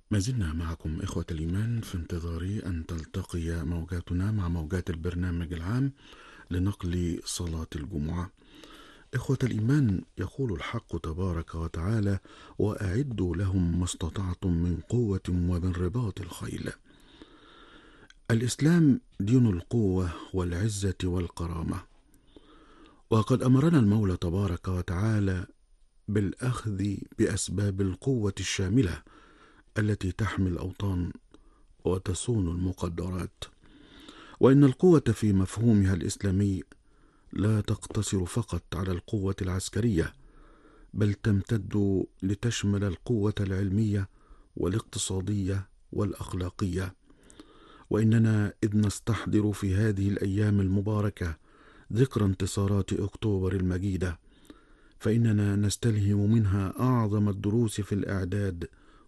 ما زلنا معكم إخوة الإيمان في انتظار أن تلتقي موجاتنا مع موجات البرنامج العام لنقل صلاة الجمعة. إخوة الإيمان، يقول الحق تبارك وتعالى: وأعدوا لهم ما استطعتم من قوة ومن رباط الخيل. الإسلام دين القوة والعزة والكرامة، وقد أمرنا المولى تبارك وتعالى بالأخذ بأسباب القوة الشاملة التي تحمي الأوطان وتصون المقدرات. وإن القوة في مفهومها الإسلامي لا تقتصر فقط على القوة العسكرية، بل تمتد لتشمل القوة العلمية والاقتصادية والأخلاقية. وإننا إذ نستحضر في هذه الأيام المباركة ذكرى انتصارات أكتوبر المجيدة، فإننا نستلهم منها أعظم الدروس في الإعداد